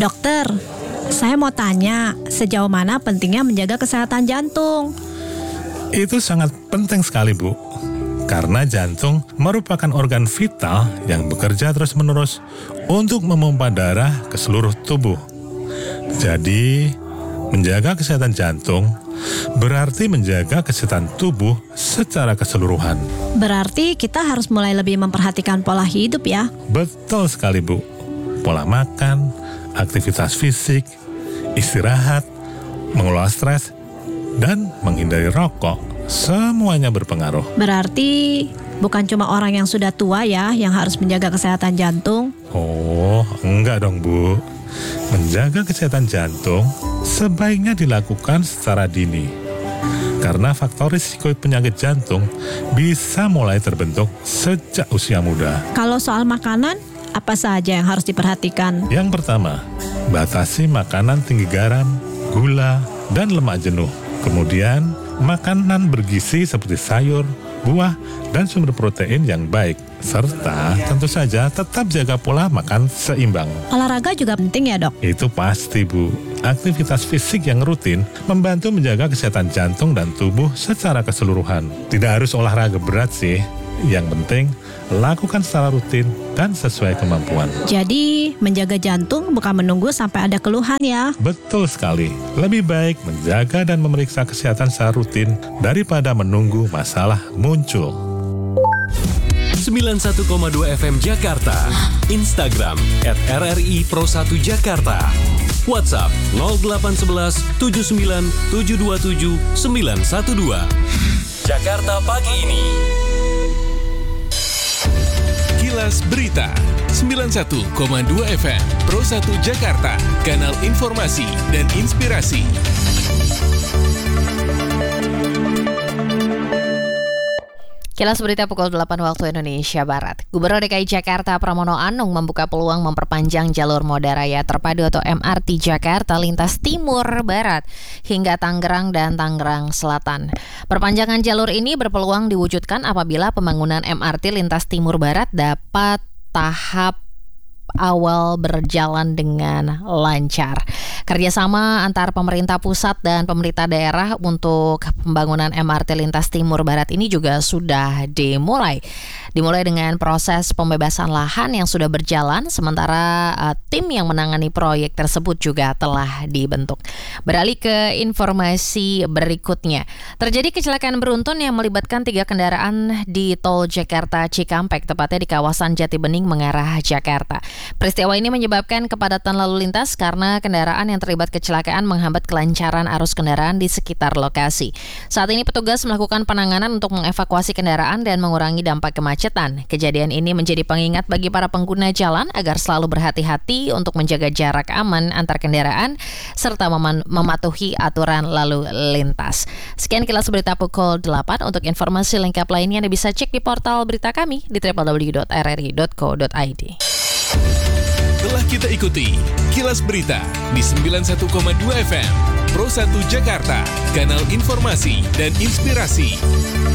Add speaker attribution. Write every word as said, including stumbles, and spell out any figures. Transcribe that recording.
Speaker 1: Dokter, saya mau tanya, sejauh mana pentingnya menjaga kesehatan jantung?
Speaker 2: Itu sangat penting sekali, Bu. Karena jantung merupakan organ vital yang bekerja terus-menerus untuk memompa darah ke seluruh tubuh. Jadi, menjaga kesehatan jantung berarti menjaga kesehatan tubuh secara keseluruhan.
Speaker 1: Berarti kita harus mulai lebih memperhatikan pola hidup ya?
Speaker 2: Betul sekali, Bu. Pola makan, aktivitas fisik, istirahat, mengelola stres, dan menghindari rokok, semuanya berpengaruh.
Speaker 1: Berarti bukan cuma orang yang sudah tua ya yang harus menjaga kesehatan jantung?
Speaker 2: Oh, enggak dong, Bu. Menjaga kesehatan jantung sebaiknya dilakukan secara dini. Karena faktor risiko penyakit jantung bisa mulai terbentuk sejak usia muda.
Speaker 1: Kalau soal makanan, apa saja yang harus diperhatikan?
Speaker 2: Yang pertama, batasi makanan tinggi garam, gula, dan lemak jenuh. Kemudian, makanan bergizi seperti sayur, buah, dan sumber protein yang baik. Serta tentu saja tetap jaga pola makan seimbang.
Speaker 1: Olahraga juga penting ya, Dok?
Speaker 2: Itu pasti, Bu. Aktivitas fisik yang rutin membantu menjaga kesehatan jantung dan tubuh secara keseluruhan. Tidak harus olahraga berat sih. Yang penting, lakukan secara rutin dan sesuai kemampuan.
Speaker 1: Jadi, menjaga jantung bukan menunggu sampai ada keluhan ya?
Speaker 2: Betul sekali. Lebih baik menjaga dan memeriksa kesehatan secara rutin daripada menunggu masalah muncul.
Speaker 3: sembilan puluh satu koma dua F M Jakarta, Instagram at R R I Pro satu Jakarta, WhatsApp nol delapan satu satu tujuh sembilan tujuh dua tujuh sembilan satu dua. Jakarta Pagi Ini. Kilas Berita sembilan puluh satu koma dua F M Pro satu Jakarta, kanal informasi dan inspirasi.
Speaker 4: Kilas Berita pukul delapan waktu Indonesia Barat. Gubernur D K I Jakarta Pramono Anung membuka peluang memperpanjang jalur moda raya terpadu atau M R T Jakarta lintas timur barat hingga Tangerang dan Tangerang Selatan. Perpanjangan jalur ini berpeluang diwujudkan apabila pembangunan M R T lintas timur barat dapat tahap awal berjalan dengan lancar. Kerjasama antar pemerintah pusat dan pemerintah daerah untuk pembangunan M R T lintas timur barat ini juga sudah dimulai. Dimulai dengan proses pembebasan lahan yang sudah berjalan, sementara uh, tim yang menangani proyek tersebut juga telah dibentuk. Beralih ke informasi berikutnya. Terjadi kecelakaan beruntun yang melibatkan tiga kendaraan di tol Jakarta Cikampek, tepatnya di kawasan Jatibening mengarah Jakarta. Peristiwa ini menyebabkan kepadatan lalu lintas karena kendaraan yang terlibat kecelakaan menghambat kelancaran arus kendaraan di sekitar lokasi. Saat ini petugas melakukan penanganan untuk mengevakuasi kendaraan dan mengurangi dampak kemacetan. Kejadian ini menjadi pengingat bagi para pengguna jalan agar selalu berhati-hati untuk menjaga jarak aman antar kendaraan serta mem- mematuhi aturan lalu lintas. Sekian Kilas Berita pukul delapan. Untuk informasi lengkap lainnya Anda bisa cek di portal berita kami di w w w dot r r i dot co dot i d.
Speaker 3: Telah kita ikuti Kilas Berita di sembilan puluh satu koma dua F M Pro satu Jakarta, kanal informasi dan inspirasi.